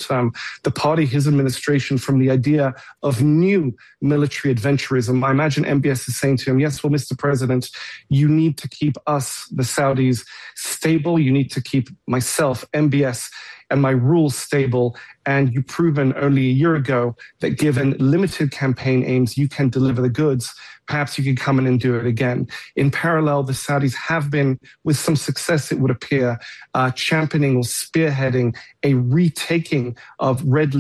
term, the party, his administration, from the idea of new military adventurism. I imagine MBS is saying to him, yes, well, Mr. President, you need to keep us, the Saudis, stable. You need to keep myself, MBS, and my rules stable. And you've proven only a year ago that given limited campaign aims, you can deliver the goods. Perhaps you can come in and do it again. In parallel, the Saudis have been, with some success, it would appear, championing or spearheading a retaking of Red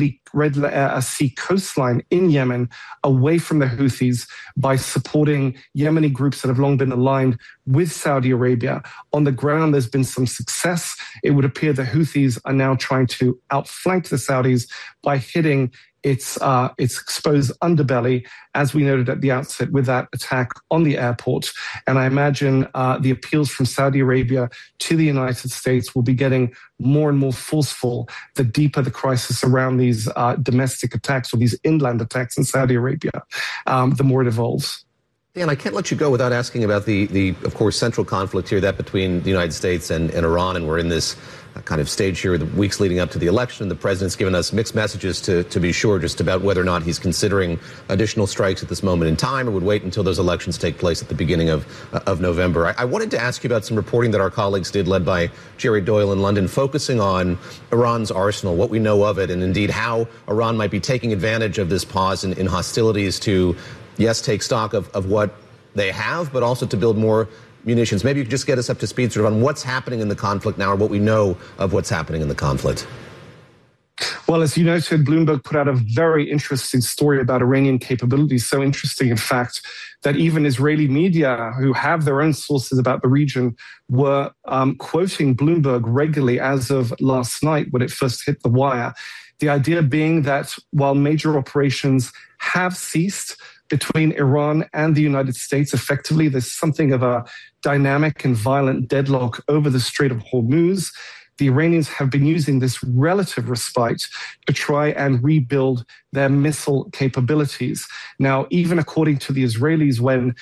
Sea coastline in Yemen away from the Houthis by supporting Yemeni groups that have long been aligned with Saudi Arabia. On the ground, there's been some success. It would appear the Houthis are now trying to outflank the Saudis by hitting its exposed underbelly, as we noted at the outset with that attack on the airport. And I imagine the appeals from Saudi Arabia to the United States will be getting more and more forceful the deeper the crisis around these domestic attacks or these inland attacks in Saudi Arabia, the more it evolves. Dan, I can't let you go without asking about the of course, central conflict here, that between the United States and Iran. And we're in this kind of stage here, the weeks leading up to the election. The president's given us mixed messages, to be sure, just about whether or not he's considering additional strikes at this moment in time, or would wait until those elections take place at the beginning of November. I wanted to ask you about some reporting that our colleagues did, led by Jerry Doyle in London, focusing on Iran's arsenal, what we know of it, and indeed how Iran might be taking advantage of this pause in hostilities to, yes, take stock of what they have, but also to build more munitions. Maybe you could just get us up to speed sort of on what's happening in the conflict now, or what we know of what's happening in the conflict. Well, as you noted, Bloomberg put out a very interesting story about Iranian capabilities. So interesting, in fact, that even Israeli media, who have their own sources about the region, were quoting Bloomberg regularly as of last night when it first hit the wire. The idea being that while major operations have ceased between Iran and the United States, effectively, there's something of a dynamic and violent deadlock over the Strait of Hormuz. The Iranians have been using this relative respite to try and rebuild their missile capabilities. Now, even according to the Israelis, when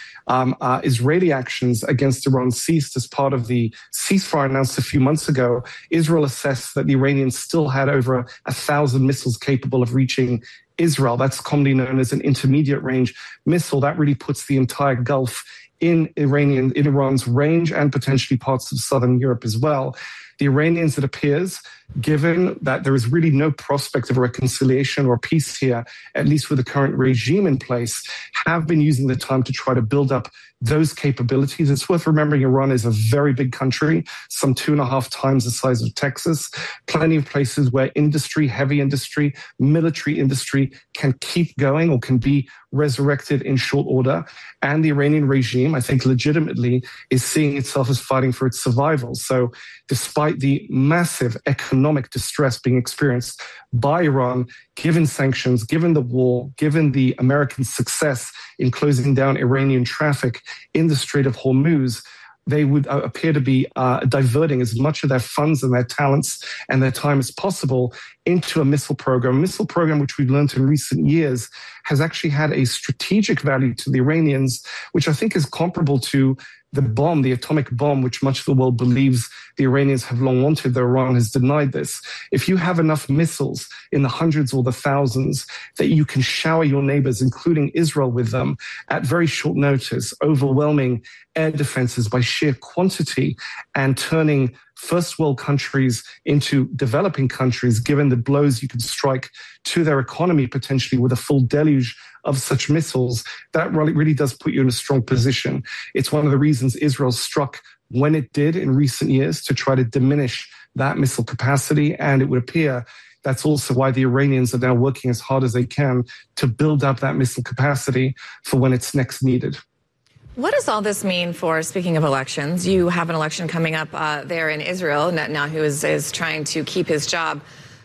Israeli actions against Iran ceased as part of the ceasefire announced a few months ago, Israel assessed that the Iranians still had over 1,000 missiles capable of reaching Israel. That's commonly known as an intermediate range missile. That really puts the entire Gulf in Iran's range, and potentially parts of southern Europe as well. The Iranians, it appears, given that there is really no prospect of a reconciliation or peace here, at least with the current regime in place, have been using the time to try to build up those capabilities. It's worth remembering Iran is a very big country, some 2.5 times the size of Texas, plenty of places where industry, heavy industry, military industry can keep going or can be resurrected in short order. And the Iranian regime, I think legitimately, is seeing itself as fighting for its survival. So despite the massive economic distress being experienced by Iran, given sanctions, given the war, given the American success in closing down Iranian traffic in the Strait of Hormuz, they would appear to be diverting as much of their funds and their talents and their time as possible into a missile program, which we've learned in recent years has actually had a strategic value to the Iranians, which I think is comparable to the bomb, the atomic bomb, which much of the world believes the Iranians have long wanted, though Iran has denied this. If you have enough missiles in the hundreds or the thousands that you can shower your neighbors, including Israel, with them at very short notice, overwhelming air defenses by sheer quantity and turning first world countries into developing countries, given the blows you can strike to their economy potentially with a full deluge of such missiles, that really does put you in a strong position. It's one of the reasons Israel struck when it did in recent years to try to diminish that missile capacity. And it would appear that's also why the Iranians are now working as hard as they can to build up that missile capacity for when it's next needed. What does all this mean for, speaking of elections, you have an election coming up there in Israel. Netanyahu is trying to keep his job.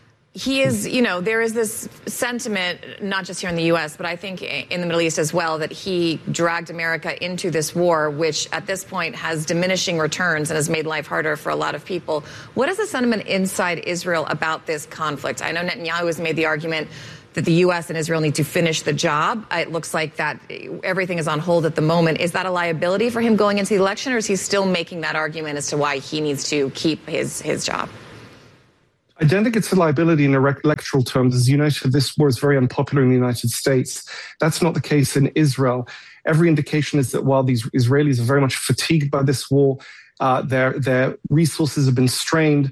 He is, there is this sentiment, not just here in the U.S., but I think in the Middle East as well, that he dragged America into this war, which at this point has diminishing returns and has made life harder for a lot of people. What is the sentiment inside Israel about this conflict? I know Netanyahu has made the argument that the U.S. and Israel need to finish the job. It looks like that everything is on hold at the moment. Is that a liability for him going into the election, or is he still making that argument as to why he needs to keep his job? I don't think it's a liability in electoral terms. As you noted, this war is very unpopular in the United States. That's not the case in Israel. Every indication is that while these Israelis are very much fatigued by this war, their resources have been strained.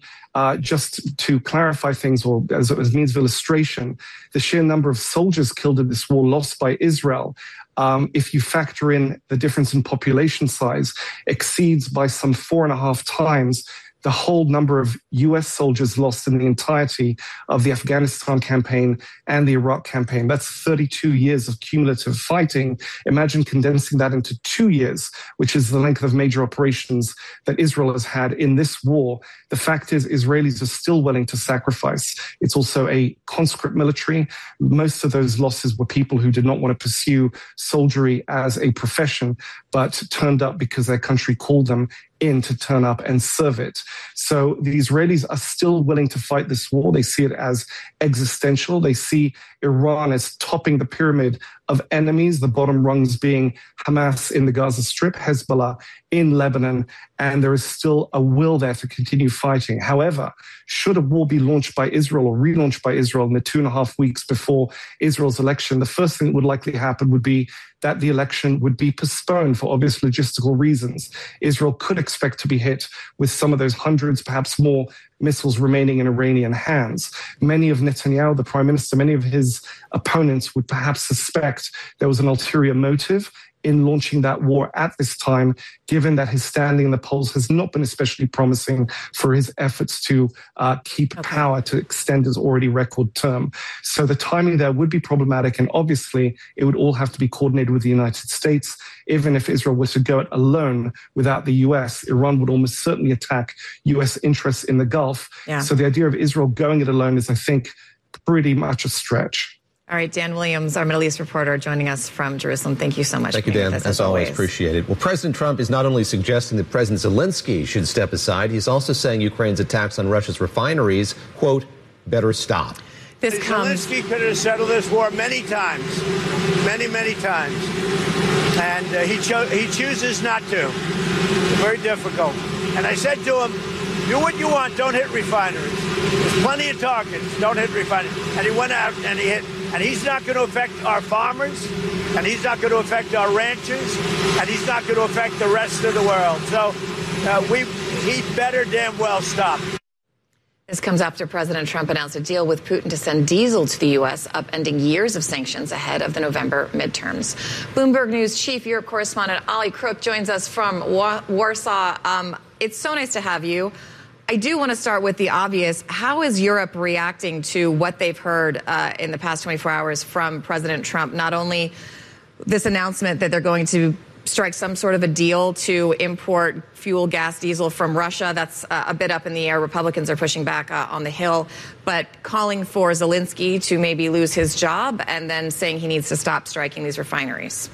Just to clarify things, or as a means of illustration, the sheer number of soldiers killed in this war lost by Israel, if you factor in the difference in population size, exceeds by some 4.5 times the whole number of US soldiers lost in the entirety of the Afghanistan campaign and the Iraq campaign. That's 32 years of cumulative fighting. Imagine condensing that into 2 years, which is the length of major operations that Israel has had in this war. The fact is, Israelis are still willing to sacrifice. It's also a conscript military. Most of those losses were people who did not want to pursue soldiery as a profession, but turned up because their country called them in to turn up and serve it. So the Israelis are still willing to fight this war. They see it as existential. They see Iran as topping the pyramid of enemies, the bottom rungs being Hamas in the Gaza Strip, Hezbollah in Lebanon, and there is still a will there to continue fighting. However, should a war be launched by Israel or relaunched by Israel in the 2.5 weeks before Israel's election, the first thing that would likely happen would be that the election would be postponed for obvious logistical reasons. Israel could expect to be hit with some of those hundreds, perhaps more, missiles remaining in Iranian hands. Many of Netanyahu, the prime minister, many of his opponents would perhaps suspect there was an ulterior motive in launching that war at this time, given that his standing in the polls has not been especially promising for his efforts to keep power to extend his already record term. So the timing there would be problematic, and obviously it would all have to be coordinated with the United States. Even if Israel were to go it alone without the US, Iran would almost certainly attack US interests in the Gulf. Yeah. So the idea of Israel going it alone is, I think, pretty much a stretch. All right, Dan Williams, our Middle East reporter, joining us from Jerusalem. Thank you so much. Thank you, Dan. As always, appreciate it. Well, President Trump is not only suggesting that President Zelensky should step aside, he's also saying Ukraine's attacks on Russia's refineries, quote, better stop. Zelensky could have settled this war many times, many times. And he chooses not to. It's very difficult. And I said to him, do what you want, don't hit refineries. There's plenty of targets, don't hit refineries. And he went out and he hit. And he's not going to affect our farmers, and he's not going to affect our ranchers, and he's not going to affect the rest of the world. So he better damn well stop. This comes after President Trump announced a deal with Putin to send diesel to the U.S., upending years of sanctions ahead of the November midterms. Bloomberg News Chief Europe correspondent Ali Crook joins us from Warsaw. It's so nice to have you. I do want to start with the obvious. How is Europe reacting to what they've heard in the past 24 hours from President Trump? Not only this announcement that they're going to strike some sort of a deal to import fuel, gas, diesel from Russia. That's a bit up in the air. Republicans are pushing back on the Hill, but calling for Zelensky to maybe lose his job and then saying he needs to stop striking these refineries.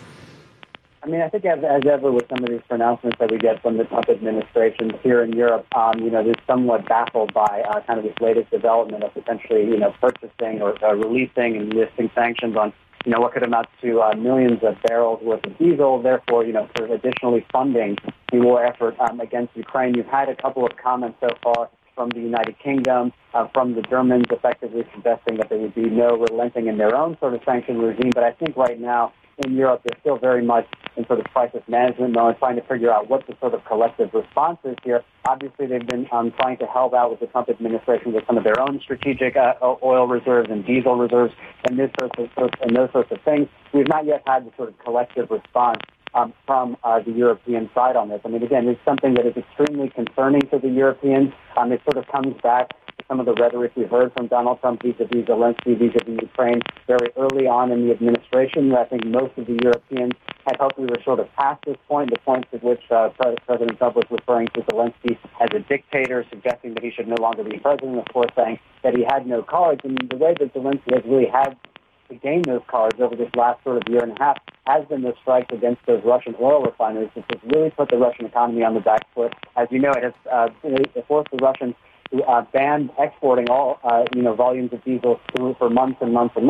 I mean, I think as ever with some of these pronouncements that we get from the Trump administration here in Europe, they're somewhat baffled by kind of this latest development of potentially, purchasing or releasing and listing sanctions on, what could amount to millions of barrels worth of diesel, therefore, sort of additionally funding the war effort against Ukraine. You've had a couple of comments so far from the United Kingdom, from the Germans, effectively suggesting that there would be no relenting in their own sort of sanction regime. But I think right now, in Europe, they're still very much in sort of crisis management mode, trying to figure out what the sort of collective response is here. Obviously, they've been trying to help out with the Trump administration with some of their own strategic oil reserves and diesel reserves and those sorts of things. We've not yet had the sort of collective response from the European side on this. I mean, again, it's something that is extremely concerning to the Europeans. It sort of comes back to some of the rhetoric we heard from Donald Trump vis-a-vis Zelensky, vis-a-vis Ukraine very early on in the administration. I think most of the Europeans had hoped we were sort of past this point, the point at which President Trump was referring to Zelensky as a dictator, suggesting that he should no longer be president, of course, saying that he had no cards. And the way that Zelensky has really had to gain those cards over this last sort of year and a half has been the strikes against those Russian oil refineries, which has really put the Russian economy on the back foot. As you know, it has forced the Russians to ban exporting all volumes of diesel for months and months and months.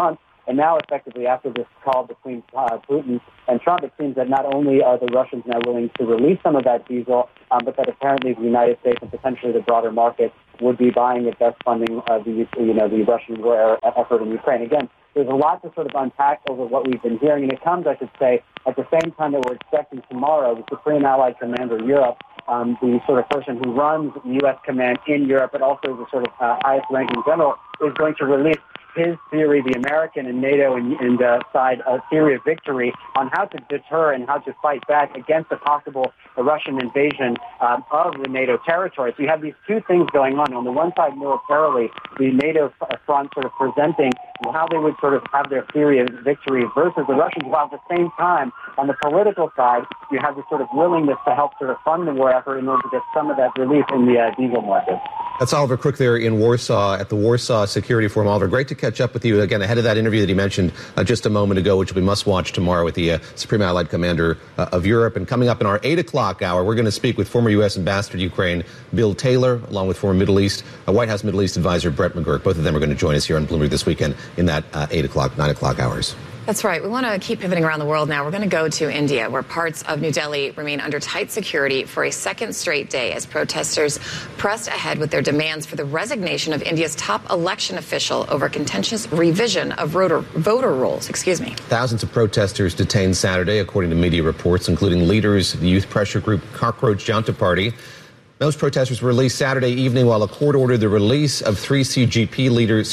And now, effectively, after this call between Putin and Trump, it seems that not only are the Russians now willing to release some of that diesel, but that apparently the United States and potentially the broader market would be buying it, thus funding the Russian war effort in Ukraine. Again, there's a lot to sort of unpack over what we've been hearing, and it comes, I should say, at the same time that we're expecting tomorrow the Supreme Allied Commander Europe, the sort of person who runs the U.S. command in Europe, but also the sort of highest-ranking general, is going to release his theory, the American and NATO and side theory of victory on how to deter and how to fight back against a possible Russian invasion of the NATO territory. So you have these two things going on. On the one side, militarily, the NATO front sort of presenting how they would sort of have their theory of victory versus the Russians, while at the same time, on the political side, you have this sort of willingness to help sort of fund the war effort in order to get some of that relief in the diesel market. That's Oliver Crook there in Warsaw at the Warsaw Security Forum. Oliver, great to catch up with you again ahead of that interview that you mentioned just a moment ago, which we must watch tomorrow with the Supreme Allied Commander of Europe. And coming up in our 8 o'clock hour, we're going to speak with former U.S. Ambassador to Ukraine, Bill Taylor, along with former White House Middle East advisor Brett McGurk. Both of them are going to join us here on Bloomberg This Weekend in that 8 o'clock, 9 o'clock hours. That's right. We want to keep pivoting around the world now. We're going to go to India, where parts of New Delhi remain under tight security for a second straight day as protesters pressed ahead with their demands for the resignation of India's top election official over contentious revision of voter rolls. Thousands of protesters detained Saturday, according to media reports, including leaders of the youth pressure group Cockroach Janta Party. Those protesters were released Saturday evening while a court ordered the release of 3 CJP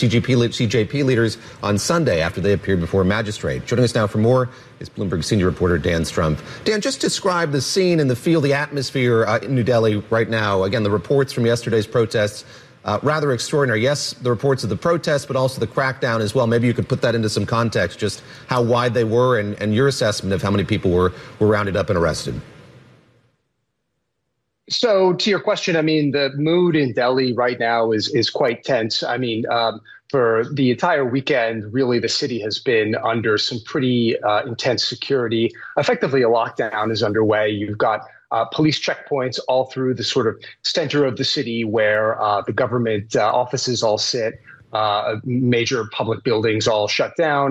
leaders on Sunday after they appeared before a magistrate. Joining us now for more is Bloomberg senior reporter Dan Strumpf. Dan, just describe the scene and the feel, the atmosphere in New Delhi right now. Again, the reports from yesterday's protests, rather extraordinary. Yes, the reports of the protests, but also the crackdown as well. Maybe you could put that into some context, just how wide they were and your assessment of how many people were rounded up and arrested. So to your question, I mean, the mood in Delhi right now is quite tense. I mean, for the entire weekend, really, the city has been under some pretty intense security. Effectively, a lockdown is underway. You've got police checkpoints all through the sort of center of the city where the government offices all sit, major public buildings all shut down.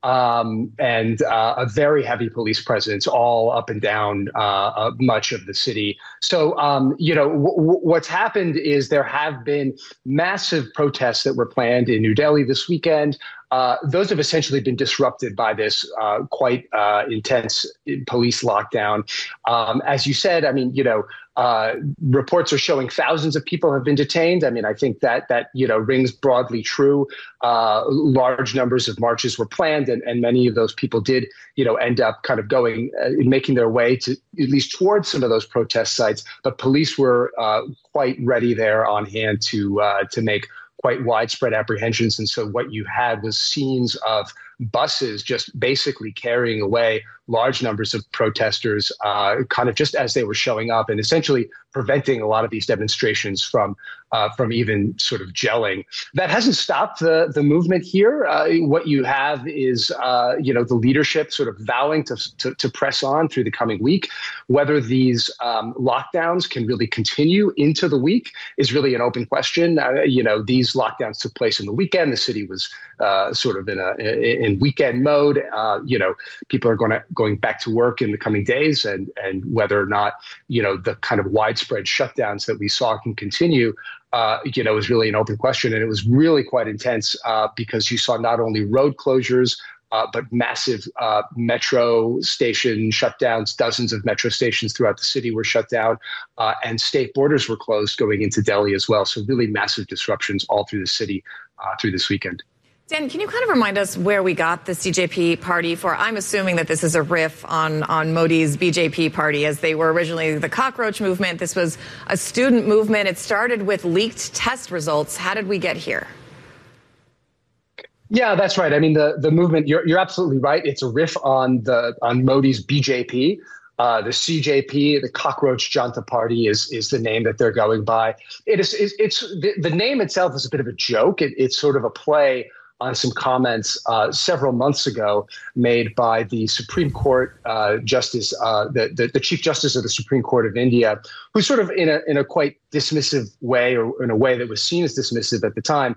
And a very heavy police presence all up and down much of the city. So, what's happened is there have been massive protests that were planned in New Delhi this weekend. Those have essentially been disrupted by this quite intense police lockdown. As you said, I mean, reports are showing thousands of people have been detained. I mean, I think that rings broadly true. Large numbers of marches were planned, and many of those people did, end up kind of making their way to at least towards some of those protest sites. But police were quite ready there on hand to make quite widespread apprehensions. And so what you had was scenes of buses just basically carrying away large numbers of protesters kind of just as they were showing up, and essentially preventing a lot of these demonstrations from even sort of gelling. That hasn't stopped the movement here. What you have is the leadership sort of vowing to press on through the coming week. Whether these lockdowns can really continue into the week is really an open question. These lockdowns took place in the weekend. The city was sort of in weekend mode. People are going back to work in the coming days, and whether or not the kind of widespread shutdowns that we saw can continue is really an open question. And it was really quite intense because you saw not only road closures, but massive metro station shutdowns. Dozens of metro stations throughout the city were shut down, and state borders were closed going into Delhi as well. So really massive disruptions all through the city through this weekend. Dan, can you kind of remind us where we got the CJP party for? I'm assuming that this is a riff on Modi's BJP party, as they were originally the cockroach movement. This was a student movement. It started with leaked test results. How did we get here? Yeah, that's right. I mean, the movement, you're absolutely right. It's a riff on Modi's BJP. The CJP, the Cockroach Janta Party, is the name that they're going by. It's the name itself is a bit of a joke. It's sort of a play on some comments several months ago made by the Supreme Court Justice, the Chief Justice of the Supreme Court of India, who sort of in a quite dismissive way, or in a way that was seen as dismissive at the time,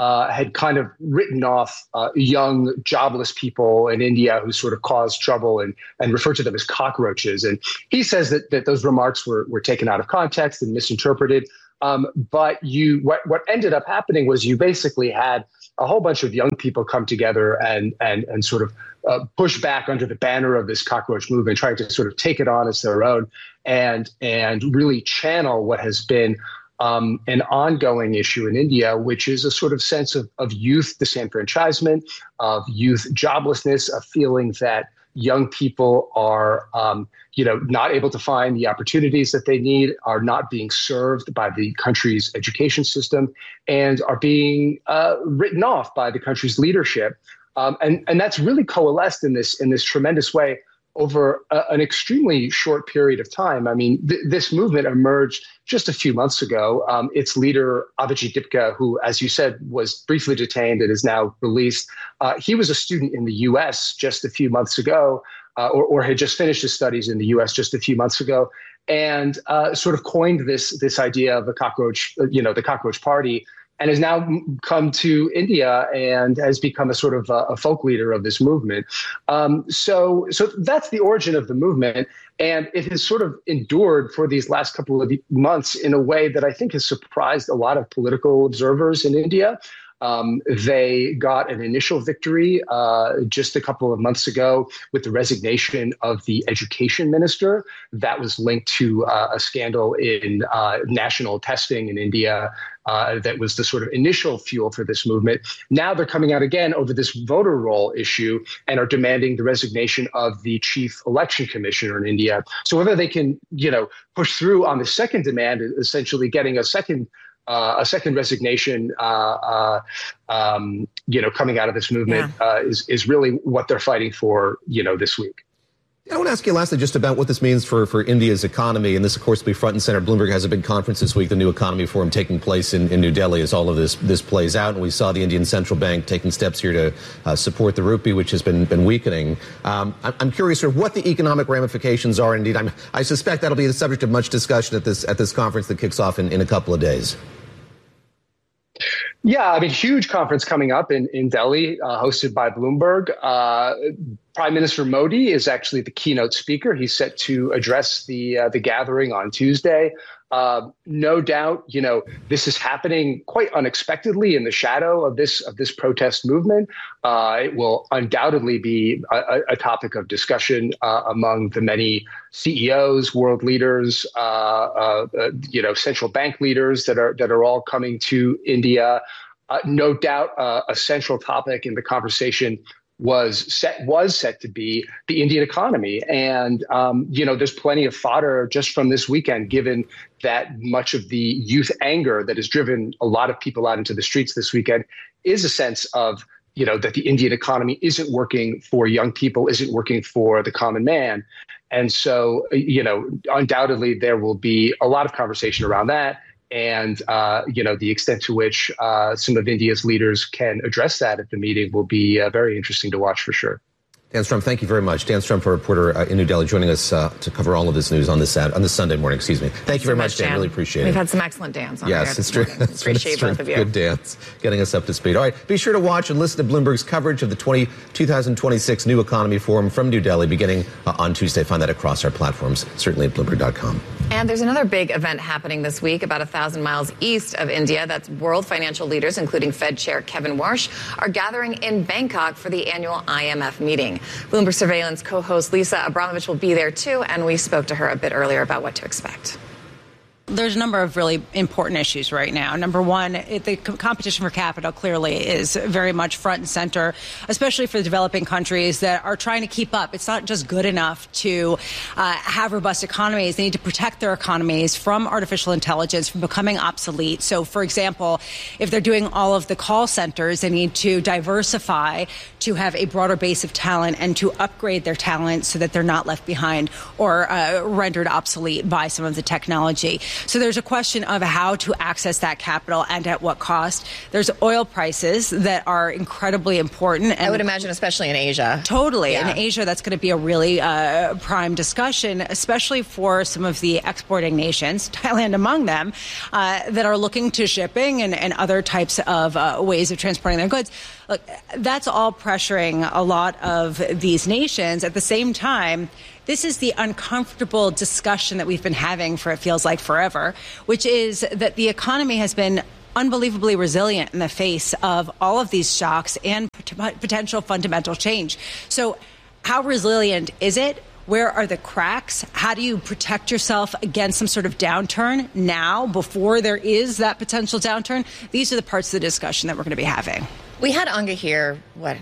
had kind of written off young, jobless people in India who sort of caused trouble and referred to them as cockroaches. And he says that those remarks were taken out of context and misinterpreted. But what ended up happening was you basically had a whole bunch of young people come together and sort of push back under the banner of this cockroach movement, trying to sort of take it on as their own and really channel what has been an ongoing issue in India, which is a sort of sense of youth disenfranchisement, of youth joblessness, a feeling that young people are, not able to find the opportunities that they need, are not being served by the country's education system, and are being written off by the country's leadership. And that's really coalesced in this tremendous way over an extremely short period of time. I mean, this movement emerged just a few months ago. Its leader, Abhijit Dipka, who, as you said, was briefly detained and is now released, he was a student in the U.S. just a few months ago, or had just finished his studies in the U.S. just a few months ago, and sort of coined this idea of the cockroach party, and has now come to India and has become a sort of a folk leader of this movement. So that's the origin of the movement. And it has sort of endured for these last couple of months in a way that I think has surprised a lot of political observers in India. They got an initial victory just a couple of months ago with the resignation of the education minister. That was linked to a scandal in national testing in India. That was the sort of initial fuel for this movement. Now they're coming out again over this voter roll issue and are demanding the resignation of the chief election commissioner in India. So whether they can, push through on the second demand, essentially getting a second resignation, coming out of this movement, is really what they're fighting for, this week. I want to ask you lastly just about what this means for India's economy. And this, of course, will be front and center. Bloomberg has a big conference this week, the New Economy Forum, taking place in New Delhi as all of this plays out. And we saw the Indian Central Bank taking steps here to support the rupee, which has been weakening. I'm curious sort of what the economic ramifications are. Indeed, I suspect that'll be the subject of much discussion at this conference that kicks off in a couple of days. Yeah, I mean, huge conference coming up in Delhi, hosted by Bloomberg. Prime Minister Modi is actually the keynote speaker. He's set to address the gathering on Tuesday. No doubt, this is happening quite unexpectedly in the shadow of this protest movement. It will undoubtedly be a topic of discussion among the many CEOs, world leaders, central bank leaders that are all coming to India. No doubt, a central topic in the conversation was set to be the Indian economy. And, there's plenty of fodder just from this weekend, given that much of the youth anger that has driven a lot of people out into the streets this weekend is a sense of, that the Indian economy isn't working for young people, isn't working for the common man. And so, undoubtedly there will be a lot of conversation around that. And, the extent to which some of India's leaders can address that at the meeting will be very interesting to watch for sure. Dan Strum, thank you very much. Dan Strum, a reporter in New Delhi, joining us to cover all of this news on this Sunday morning. Excuse me. Thank you very much, Dan. Really appreciate it. We've had some excellent Dans on Yes, it's true. Appreciate both of you. Good Dans, getting us up to speed. All right, be sure to watch and listen to Bloomberg's coverage of the 2026 New Economy Forum from New Delhi beginning on Tuesday. Find that across our platforms, certainly at Bloomberg.com. And there's another big event happening this week about 1,000 miles east of India. That's world financial leaders, including Fed Chair Kevin Warsh, are gathering in Bangkok for the annual IMF meeting. Bloomberg Surveillance co-host Lisa Abramovich will be there too, and we spoke to her a bit earlier about what to expect. There's a number of really important issues right now. Number one, the competition for capital clearly is very much front and center, especially for the developing countries that are trying to keep up. It's not just good enough to have robust economies. They need to protect their economies from artificial intelligence, from becoming obsolete. So, for example, if they're doing all of the call centers, they need to diversify to have a broader base of talent and to upgrade their talent so that they're not left behind or rendered obsolete by some of the technology. So there's a question of how to access that capital and at what cost. There's oil prices that are incredibly important. And I would imagine, especially in Asia. Totally. Yeah. In Asia, that's going to be a really prime discussion, especially for some of the exporting nations, Thailand among them, that are looking to shipping and other types of ways of transporting their goods. Look, that's all pressuring a lot of these nations. At the same time, this is the uncomfortable discussion that we've been having for, it feels like, forever, which is that the economy has been unbelievably resilient in the face of all of these shocks and potential fundamental change. So how resilient is it? Where are the cracks? How do you protect yourself against some sort of downturn now before there is that potential downturn? These are the parts of the discussion that we're going to be having. We had Anga here,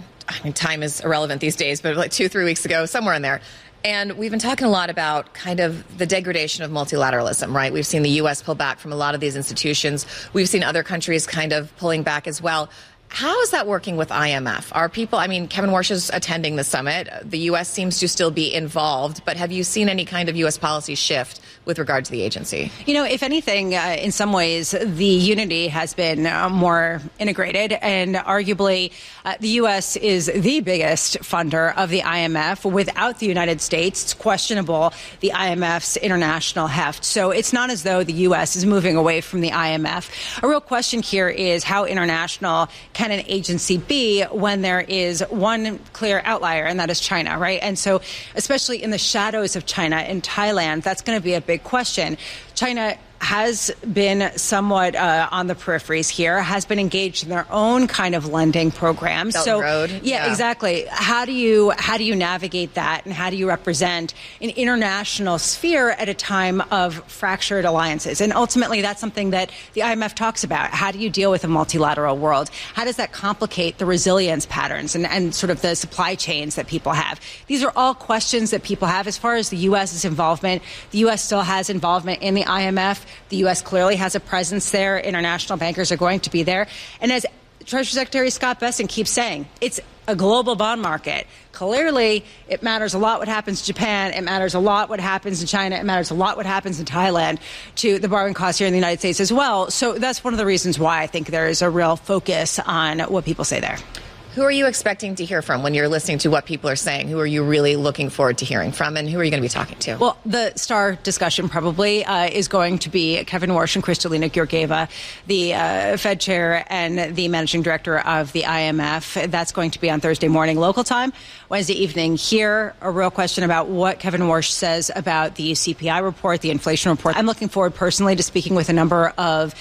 time is irrelevant these days, but like 2-3 weeks ago, somewhere in there. And we've been talking a lot about kind of the degradation of multilateralism, right? We've seen the U.S. pull back from a lot of these institutions. We've seen other countries kind of pulling back as well. How is that working with IMF? Are people, Kevin Warsh is attending the summit. The U.S. seems to still be involved, but have you seen any kind of U.S. policy shift with regard to the agency? If anything, in some ways, the unity has been more integrated, and arguably the U.S. is the biggest funder of the IMF. Without the United States, it's questionable the IMF's international heft. So it's not as though the U.S. is moving away from the IMF. A real question here is how international can an agency be when there is one clear outlier, and that is China, right? And so especially in the shadows of China in Thailand, that's going to be a big question. China has been somewhat on the peripheries here, has been engaged in their own kind of lending programs. Belt and Road. Yeah, exactly. How do you navigate that, and how do you represent an international sphere at a time of fractured alliances? And ultimately, that's something that the IMF talks about. How do you deal with a multilateral world? How does that complicate the resilience patterns and sort of the supply chains that people have? These are all questions that people have. As far as the U.S.'s involvement, the U.S. still has involvement in the IMF. The U.S. clearly has a presence there. International bankers are going to be there. And as Treasury Secretary Scott Bessent keeps saying, it's a global bond market. Clearly, it matters a lot what happens in Japan. It matters a lot what happens in China. It matters a lot what happens in Thailand to the borrowing costs here in the United States as well. So that's one of the reasons why I think there is a real focus on what people say there. Who are you expecting to hear from when you're listening to what people are saying? Who are you really looking forward to hearing from, and who are you going to be talking to? Well, the star discussion probably is going to be Kevin Warsh and Kristalina Georgieva, the Fed chair and the managing director of the IMF. That's going to be on Thursday morning local time. Wednesday evening here, a real question about what Kevin Warsh says about the CPI report, the inflation report. I'm looking forward personally to speaking with a number of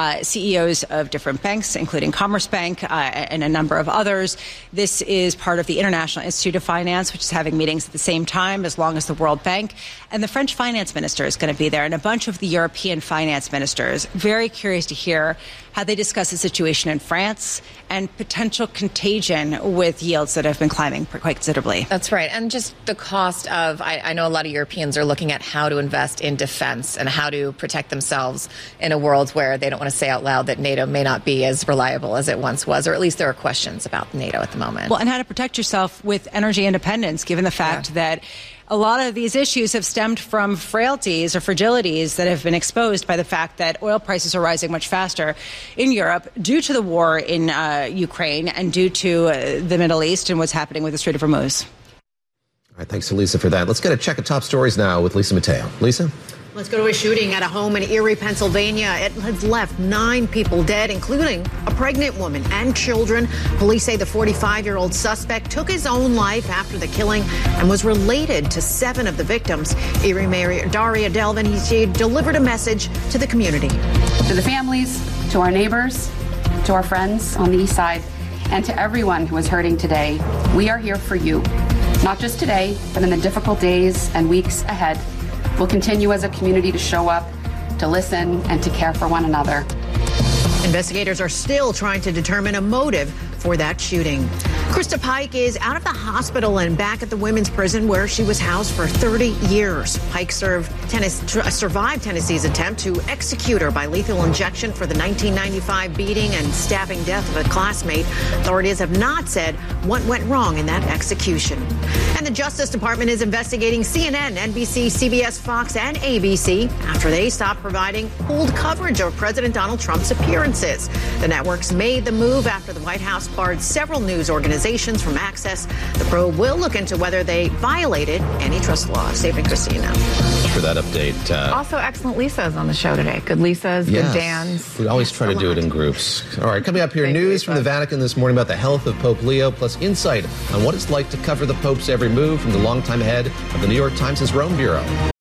CEOs of different banks, including Commerce Bank and a number of others. This is part of the International Institute of Finance, which is having meetings at the same time as long as the World Bank. And the French finance minister is going to be there, and a bunch of the European finance ministers. Very curious to hear how they discuss the situation in France and potential contagion with yields that have been climbing quite considerably. That's right. And just the cost of, I know a lot of Europeans are looking at how to invest in defense and how to protect themselves in a world where they don't want to say out loud that NATO may not be as reliable as it once was, or at least there are questions about NATO at the moment. Well, and how to protect yourself with energy independence, given the fact that a lot of these issues have stemmed from frailties or fragilities that have been exposed by the fact that oil prices are rising much faster in Europe due to the war in Ukraine and due to the Middle East and what's happening with the Strait of Hormuz. All right, thanks to Lisa for that. Let's get a check of top stories now with Lisa Mateo. Lisa? Let's go to a shooting at a home in Erie, Pennsylvania. It has left 9 people dead, including a pregnant woman and children. Police say the 45-year-old suspect took his own life after the killing and was related to 7 of the victims. Erie Mayor Daria Delvin, she delivered a message to the community. To the families, to our neighbors, to our friends on the east side, and to everyone who is hurting today, we are here for you. Not just today, but in the difficult days and weeks ahead. We'll continue as a community to show up, to listen, and to care for one another. Investigators are still trying to determine a motive for that shooting. Krista Pike is out of the hospital and back at the women's prison where she was housed for 30 years. Pike survived Tennessee's attempt to execute her by lethal injection for the 1995 beating and stabbing death of a classmate. Authorities have not said what went wrong in that execution. And the Justice Department is investigating CNN, NBC, CBS, Fox, and ABC after they stopped providing pooled coverage of President Donald Trump's appearances. The networks made the move after the White House barred several news organizations from access. The probe will look into whether they violated antitrust laws. David and Christina. For that update. Also, excellent Lisas on the show today. Good Lisas, good Dans. We always try to do it in groups. All right, coming up here, news from the Vatican this morning about the health of Pope Leo, plus insight on what it's like to cover the Pope's every move from the longtime head of the New York Times' Rome Bureau.